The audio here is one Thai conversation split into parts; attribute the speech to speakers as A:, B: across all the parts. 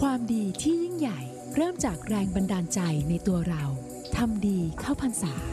A: ความดีที่ยิ่งใหญ่เริ่มจากแรงบันดาลใจในตัวเราทำดีเข้าพรรษา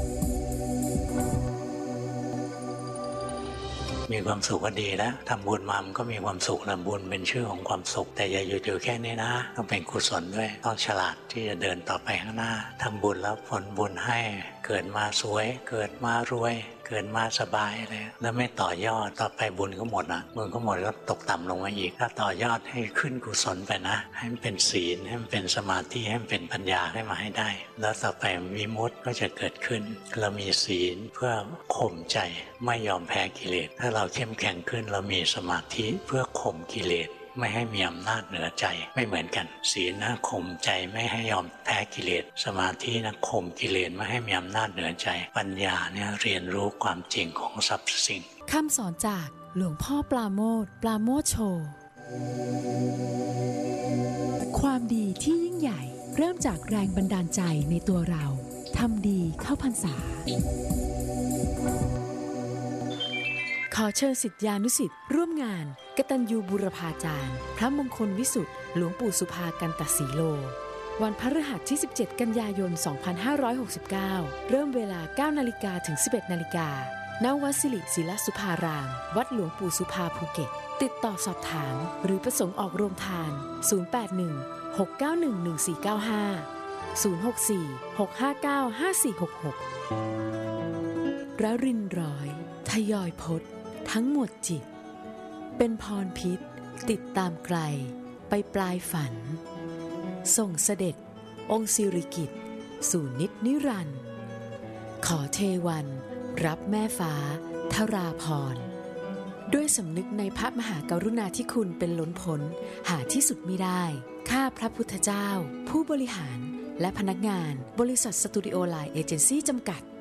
B: มีความสุขก็ดีแล้วทำบุญมามันก็มีความสุขนะบุญเป็นชื่อของความสุขแต่อย่าอยู่แค่นี้นะต้องเป็นกุศลด้วยต้องฉลาดที่จะเดินต่อไปข้างหน้าทำบุญแล้วผลบุญให้เกิดมาสวยเกิดมารวยเกิดมาสบายเลยแล้วไม่ต่อยอดต่อไปบุญก็หมดนะบุญก็หมดก็ตกต่ำลงมาอีกถ้าต่อยอดให้ขึ้นกุศลไปนะให้มันเป็นศีลให้มันเป็นสมาธิให้มันเป็นปัญญาให้มาให้ได้แล้วต่อไปวิมุตติก็จะเกิดขึ้นเรามีศีลเพื่อข่มใจไม่ยอมแพ้กิเลสถ้าเราเข้มแข็งขึ้นเรามีสมาธิเพื่อข่มกิเลสไม่ให้มีอำนาจเหนือใจไม่เหมือนกันศีลนะข่มใจไม่ให้ยอมแพ้กิเลสสมาธินะข่มกิเลสไม่ให้มีอำนาจเหนือใจปัญญาเนี่ยเรียนรู้ความจริงของสรรพสิ่ง
A: คำสอนจากหลวงพ่อปราโมทย์ปราโมทย์โชความดีที่ยิ่งใหญ่เริ่มจากแรงบันดาลใจในตัวเราทำดีเข้าพรรษาขอเชิญศิษยานุศิษย์ร่วมงานกตัญญูบูรพาจารย์พระมงคลวิสุทธิ์หลวงปู่สุภากันตสีโลวันพฤหัสที่17กันยายน2569เริ่มเวลา 9 นาฬิกาถึง 11 นาฬิกาณ วัดสิริศิลสุภารามวัดหลวงปู่สุภาภูเก็ตติดต่อสอบถามหรือประสงค์ออกโรงทาน081 691 1495 064 659 5466ระรินร้อยทยอยพจน์ทั้งหมดจิตเป็นพรพิษติดตามไกลไปปลายฝันส่งเสด็จองค์สิริกิติ์สู่นิจนิรันดร์ขอเทวันรับแม่ฟ้าทราพรด้วยสำนึกในพระมหากรุณาธิคุณเป็นล้นพ้นหาที่สุดมิได้ข้าพระพุทธเจ้าผู้บริหารและพนักงานบริษัทสตูดิโอไลน์เอเจนซี่จำกัด